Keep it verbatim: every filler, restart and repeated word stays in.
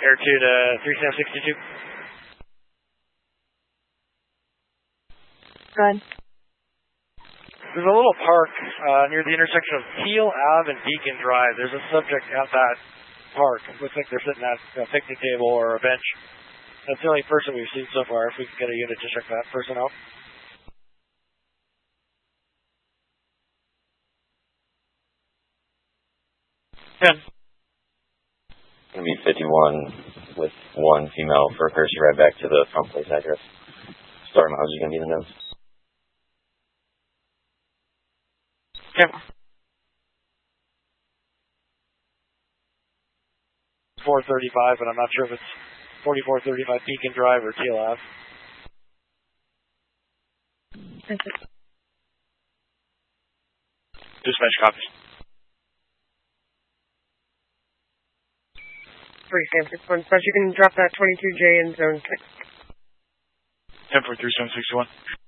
Air two to three seven sixty-two. Go ahead. There's a little park uh, near the intersection of Teal Ave and Beacon Drive. There's a subject at that park. It looks like they're sitting at a picnic table or a bench. That's the only person we've seen so far. If we can get a unit to check that person out. ten. Going to be fifty-one with one female for courtesy right back to the front place address. Star mileage is going to be in the notes. Okay. four thirty-five, but I'm not sure if it's forty-four thirty-five Beacon Drive or Teal Ave. Dispatch copies. three San six one. So you can drop that twenty-two J in zone six. ten four three seven six one.